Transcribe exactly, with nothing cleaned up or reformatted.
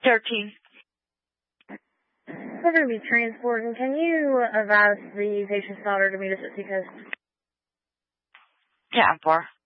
thirteen. We're going to be transporting. Can you advise the patient's daughter to meet us at Seacoast? Yeah, I'm four.